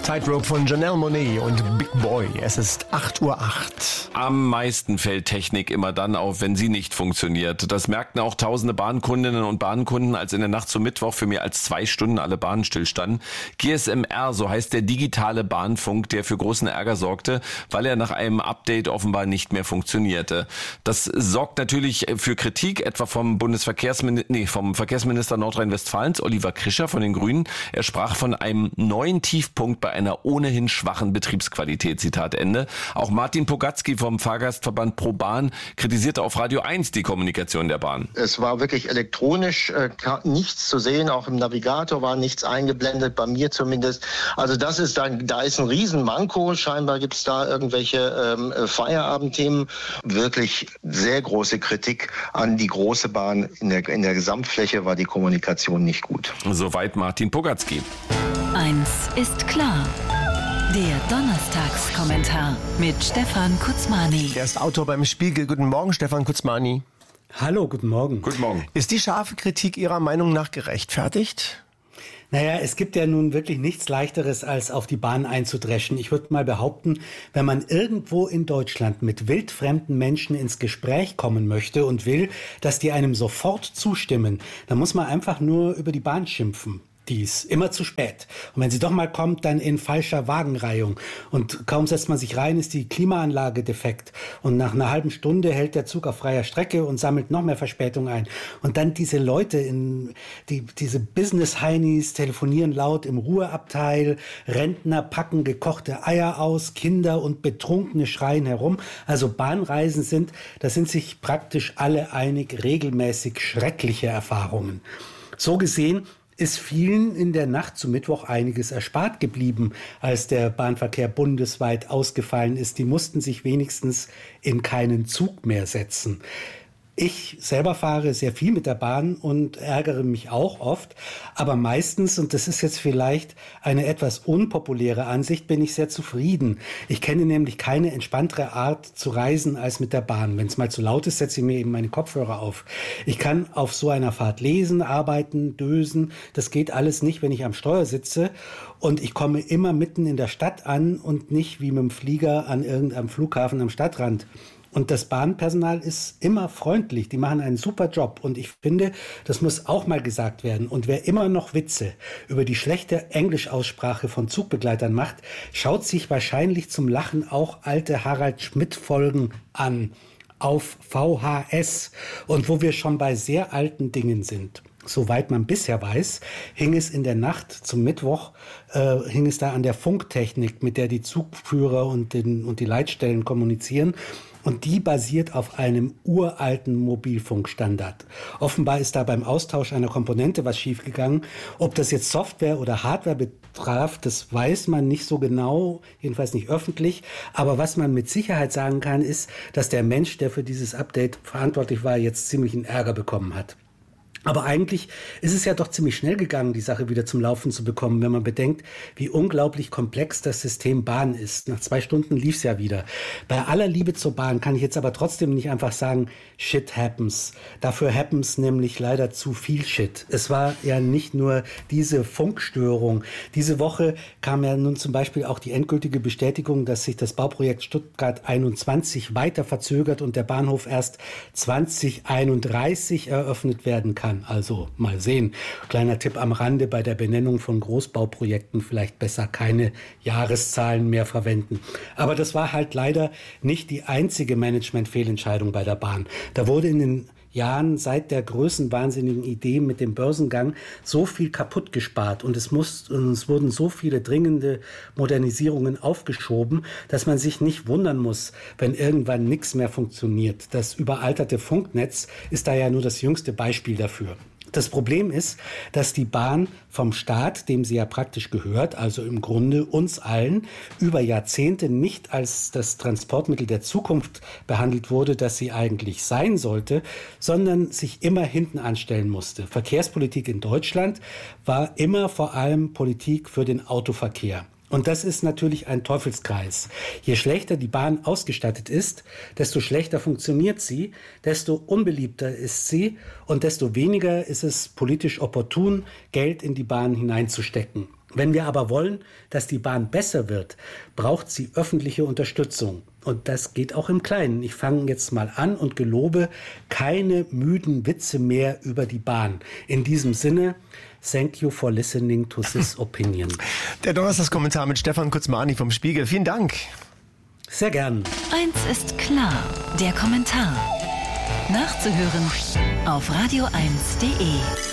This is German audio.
Tightrope von Janelle Monáe und Big Boy. Es ist 8:08 Uhr. Am meisten fällt Technik immer dann auf, wenn sie nicht funktioniert. Das merkten auch tausende Bahnkundinnen und Bahnkunden, als in der Nacht zum Mittwoch für mehr als 2 Stunden alle Bahnen stillstanden. GSM-R, so heißt der digitale Bahnfunk, der für großen Ärger sorgte, weil er nach einem Update offenbar nicht mehr funktionierte. Das sorgt natürlich für Kritik, etwa vom Verkehrsminister Nordrhein-Westfalens, Oliver Krischer von den Grünen. Er sprach von einem neuen Tiefpunkt bei einer ohnehin schwachen Betriebsqualität, Zitat Ende. Auch Martin Pogatzky vom Fahrgastverband ProBahn kritisierte auf Radio 1 die Kommunikation der Bahn. Es war wirklich elektronisch nichts zu sehen, auch im Navigator war nichts eingeblendet, bei mir zumindest. Also da ist ein Riesenmanko, scheinbar gibt es da irgendwelche Feierabendthemen. Wirklich sehr große Kritik an die große Bahn. In der Gesamtfläche war die Kommunikation nicht gut. Soweit Martin Pogatzky. Eins ist klar. Der Donnerstagskommentar mit Stefan Kutzmany. Er ist Autor beim Spiegel. Guten Morgen, Stefan Kutzmany. Hallo, guten Morgen. Guten Morgen. Ist die scharfe Kritik Ihrer Meinung nach gerechtfertigt? Naja, es gibt ja nun wirklich nichts Leichteres, als auf die Bahn einzudreschen. Ich würde mal behaupten, wenn man irgendwo in Deutschland mit wildfremden Menschen ins Gespräch kommen möchte und will, dass die einem sofort zustimmen, dann muss man einfach nur über die Bahn schimpfen. Die ist immer zu spät. Und wenn sie doch mal kommt, dann in falscher Wagenreihung. Und kaum setzt man sich rein, ist die Klimaanlage defekt. Und nach einer halben Stunde hält der Zug auf freier Strecke und sammelt noch mehr Verspätung ein. Und dann diese Leute, diese Business-Heinis telefonieren laut im Ruheabteil, Rentner packen gekochte Eier aus, Kinder und Betrunkene schreien herum. Also Bahnreisen da sind sich praktisch alle einig, regelmäßig schreckliche Erfahrungen. So gesehen ist vielen in der Nacht zum Mittwoch einiges erspart geblieben, als der Bahnverkehr bundesweit ausgefallen ist. Die mussten sich wenigstens in keinen Zug mehr setzen. Ich selber fahre sehr viel mit der Bahn und ärgere mich auch oft, aber meistens, und das ist jetzt vielleicht eine etwas unpopuläre Ansicht, bin ich sehr zufrieden. Ich kenne nämlich keine entspanntere Art zu reisen als mit der Bahn. Wenn es mal zu laut ist, setze ich mir eben meine Kopfhörer auf. Ich kann auf so einer Fahrt lesen, arbeiten, dösen. Das geht alles nicht, wenn ich am Steuer sitze. Und ich komme immer mitten in der Stadt an und nicht wie mit dem Flieger an irgendeinem Flughafen am Stadtrand. Und das Bahnpersonal ist immer freundlich, die machen einen super Job. Und ich finde, das muss auch mal gesagt werden. Und wer immer noch Witze über die schlechte Englischaussprache von Zugbegleitern macht, schaut sich wahrscheinlich zum Lachen auch alte Harald Schmidt-Folgen an auf VHS. Und wo wir schon bei sehr alten Dingen sind. Soweit man bisher weiß, hing es in der Nacht zum Mittwoch, hing es da an der Funktechnik, mit der die Zugführer und die Leitstellen kommunizieren. Und die basiert auf einem uralten Mobilfunkstandard. Offenbar ist da beim Austausch einer Komponente was schiefgegangen. Ob das jetzt Software oder Hardware betraf, das weiß man nicht so genau, jedenfalls nicht öffentlich. Aber was man mit Sicherheit sagen kann, ist, dass der Mensch, der für dieses Update verantwortlich war, jetzt ziemlichen Ärger bekommen hat. Aber eigentlich ist es ja doch ziemlich schnell gegangen, die Sache wieder zum Laufen zu bekommen, wenn man bedenkt, wie unglaublich komplex das System Bahn ist. Nach 2 Stunden lief es ja wieder. Bei aller Liebe zur Bahn kann ich jetzt aber trotzdem nicht einfach sagen, shit happens. Dafür happens nämlich leider zu viel Shit. Es war ja nicht nur diese Funkstörung. Diese Woche kam ja nun zum Beispiel auch die endgültige Bestätigung, dass sich das Bauprojekt Stuttgart 21 weiter verzögert und der Bahnhof erst 2031 eröffnet werden kann. Also mal sehen. Kleiner Tipp am Rande: bei der Benennung von Großbauprojekten vielleicht besser keine Jahreszahlen mehr verwenden. Aber das war halt leider nicht die einzige Management-Fehlentscheidung bei der Bahn. Da wurde in den Jahren seit der größenwahnsinnigen Idee mit dem Börsengang so viel kaputt gespart und es wurden so viele dringende Modernisierungen aufgeschoben, dass man sich nicht wundern muss, wenn irgendwann nichts mehr funktioniert. Das überalterte Funknetz ist da ja nur das jüngste Beispiel dafür. Das Problem ist, dass die Bahn vom Staat, dem sie ja praktisch gehört, also im Grunde uns allen, über Jahrzehnte nicht als das Transportmittel der Zukunft behandelt wurde, das sie eigentlich sein sollte, sondern sich immer hinten anstellen musste. Verkehrspolitik in Deutschland war immer vor allem Politik für den Autoverkehr. Und das ist natürlich ein Teufelskreis. Je schlechter die Bahn ausgestattet ist, desto schlechter funktioniert sie, desto unbeliebter ist sie und desto weniger ist es politisch opportun, Geld in die Bahn hineinzustecken. Wenn wir aber wollen, dass die Bahn besser wird, braucht sie öffentliche Unterstützung. Und das geht auch im Kleinen. Ich fange jetzt mal an und gelobe keine müden Witze mehr über die Bahn. In diesem Sinne, thank you for listening to this opinion. Der Donnerstagskommentar mit Stefan Kutzmani vom Spiegel. Vielen Dank. Sehr gern. Eins ist klar, der Kommentar. Nachzuhören auf radio1.de.